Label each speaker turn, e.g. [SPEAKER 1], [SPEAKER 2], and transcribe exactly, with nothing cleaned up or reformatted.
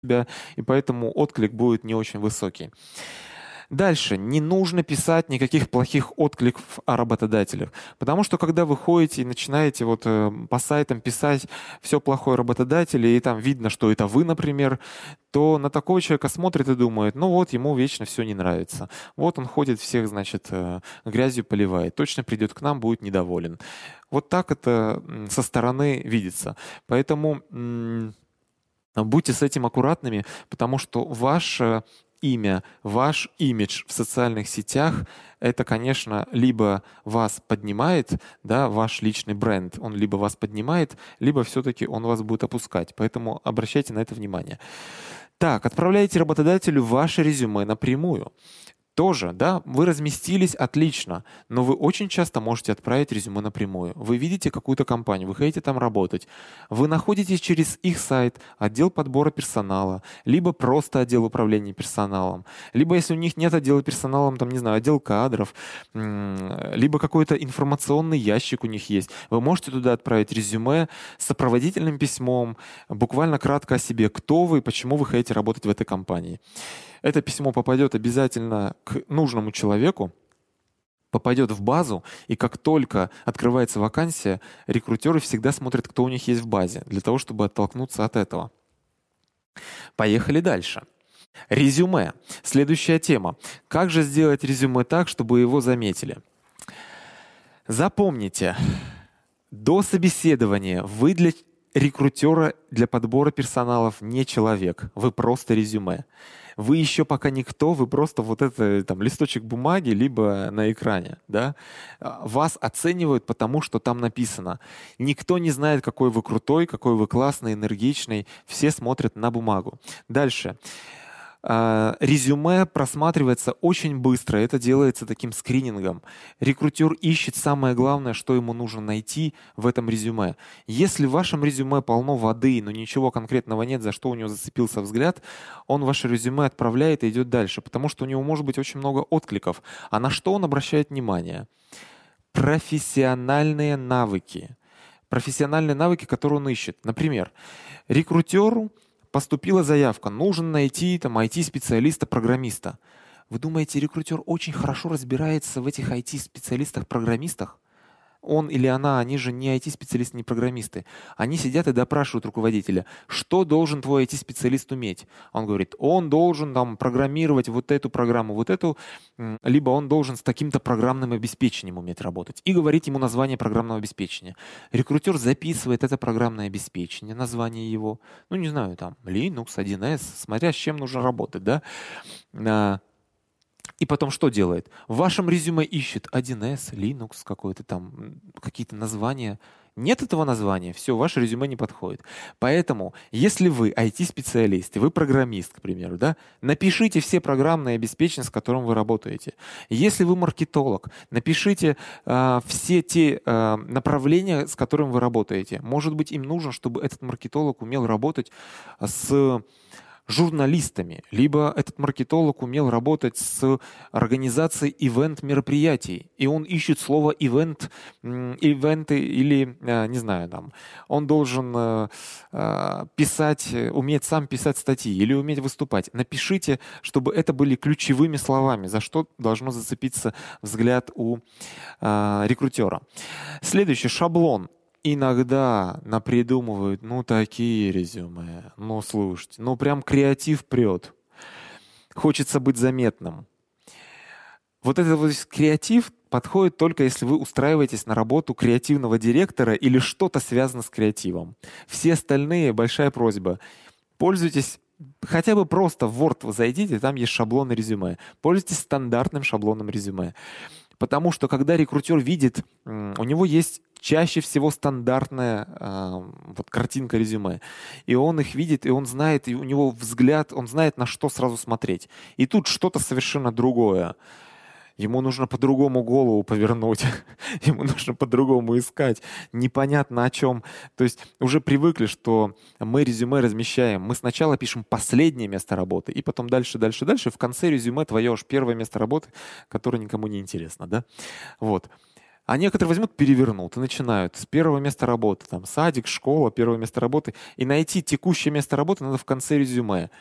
[SPEAKER 1] тебя, и поэтому отклик будет не очень высокий. Дальше. Не нужно писать никаких плохих откликов о работодателях. Потому что когда вы ходите и начинаете вот э, по сайтам писать все плохое о работодателе, и там видно, что это вы, например, то на такого человека смотрит и думает, ну вот, ему вечно все не нравится. Вот он ходит, всех, значит, э, грязью поливает. Точно придет к нам, будет недоволен. Вот так это м, со стороны видится. Поэтому м, будьте с этим аккуратными, потому что ваше имя, ваш имидж в социальных сетях, это, конечно, либо вас поднимает, да, ваш личный бренд, он либо вас поднимает, либо все-таки он вас будет опускать. Поэтому обращайте на это внимание. Так, отправляйте работодателю ваше резюме напрямую. Тоже, да, вы разместились, отлично, но вы очень часто можете отправить резюме напрямую. Вы видите какую-то компанию, вы хотите там работать, вы находитесь через их сайт, отдел подбора персонала, либо просто отдел управления персоналом, либо если у них нет отдела персонала, там, не знаю, отдел кадров, м, либо какой-то информационный ящик у них есть. Вы можете туда отправить резюме с сопроводительным письмом, буквально кратко о себе, кто вы, почему вы хотите работать в этой компании. Это письмо попадет обязательно к нужному человеку, попадет в базу, и как только открывается вакансия, рекрутеры всегда смотрят, кто у них есть в базе, для того, чтобы оттолкнуться от этого. Поехали дальше. Резюме. Следующая тема. Как же сделать резюме так, чтобы его заметили? Запомните, до собеседования вы для рекрутера, для подбора персоналов не человек, вы просто резюме. Вы еще пока никто, вы просто вот это там листочек бумаги, либо на экране, да? Вас оценивают потому, что там написано. Никто не знает, какой вы крутой, какой вы классный, энергичный. Все смотрят на бумагу. Дальше. А, резюме просматривается очень быстро, это делается таким скринингом. Рекрутер ищет самое главное, что ему нужно найти в этом резюме. Если в вашем резюме полно воды, но ничего конкретного нет, за что у него зацепился взгляд, он ваше резюме отправляет и идет дальше, потому что у него может быть очень много откликов. А на что он обращает внимание? Профессиональные навыки. Профессиональные навыки, которые он ищет. Например, рекрутеру поступила заявка, нужно найти там ай ти-специалиста-программиста. Вы думаете, рекрутер очень хорошо разбирается в этих ай ти-специалистах-программистах? Он или она, они же не ай ти-специалисты, не программисты. Они сидят и допрашивают руководителя, что должен твой ай ти-специалист уметь. Он говорит, он должен там программировать вот эту программу, вот эту, либо он должен с таким-то программным обеспечением уметь работать. И говорить ему название программного обеспечения. Рекрутер записывает это программное обеспечение, название его, ну не знаю, там, Linux, один эс, смотря с чем нужно работать, да. И потом что делает? В вашем резюме ищет один эс, Linux, какой-то там, какие-то названия. Нет этого названия, все, ваше резюме не подходит. Поэтому, если вы ай ти-специалист, вы программист, к примеру, да, напишите все программные обеспечения, с которым вы работаете. Если вы маркетолог, напишите э, все те э, направления, с которыми вы работаете. Может быть, им нужно, чтобы этот маркетолог умел работать с журналистами, либо этот маркетолог умел работать с организацией ивент-мероприятий, и он ищет слово ивент, ивенты или, не знаю, там, он должен писать, уметь сам писать статьи или уметь выступать. Напишите, чтобы это были ключевыми словами, за что должно зацепиться взгляд у рекрутера. Следующий шаблон. Иногда напридумывают, ну, такие резюме. Ну, слушайте, ну, прям креатив прет. Хочется быть заметным. Вот этот вот креатив подходит только если вы устраиваетесь на работу креативного директора или что-то связано с креативом. Все остальные, большая просьба, пользуйтесь хотя бы просто в Word вы зайдите, там есть шаблоны резюме. Пользуйтесь стандартным шаблоном резюме. Потому что когда рекрутер видит, у него есть чаще всего стандартная э, вот картинка резюме. И он их видит, и он знает, и у него взгляд, он знает, на что сразу смотреть. И тут что-то совершенно другое. Ему нужно по-другому голову повернуть, ему нужно по-другому искать, непонятно о чем. То есть уже привыкли, что мы резюме размещаем. Мы сначала пишем последнее место работы, и потом дальше, дальше, дальше. В конце резюме твое аж первое место работы, которое никому не интересно. Да? Вот. А некоторые возьмут, перевернут и начинают с первого места работы. Там садик, школа, первое место работы. И найти текущее место работы надо в конце резюме.